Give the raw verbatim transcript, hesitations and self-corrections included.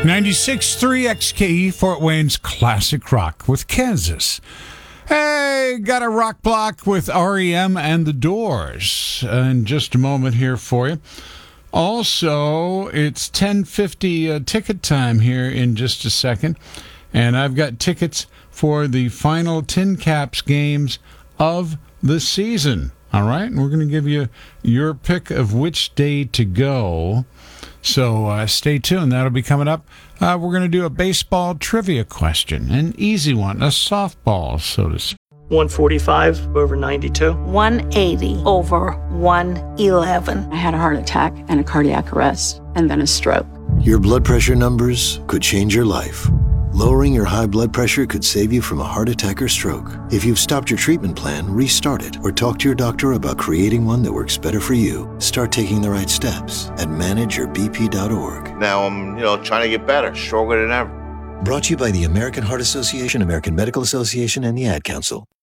ninety-six point three X K E, Fort Wayne's classic rock with Kansas. Hey, got a rock block with R E M and The Doors in just a moment here for you. Also, it's ten fifty uh, ticket time here in just a second, and I've got tickets for the final Tin Caps games of the season. All right, and we're going to give you your pick of which day to go. So uh, stay tuned. That'll be coming up. Uh, we're going to do a baseball trivia question, an easy one, a softball, so to speak. one forty-five over ninety-two. one eighty over one eleven. I had a heart attack and a cardiac arrest and then a stroke. Your blood pressure numbers could change your life. Lowering your high blood pressure could save you from a heart attack or stroke. If you've stopped your treatment plan, restart it or talk to your doctor about creating one that works better for you. Start taking the right steps at manage your b p dot org. Now I'm, you know, trying to get better, stronger than ever. Brought to you by the American Heart Association, American Medical Association, and the Ad Council.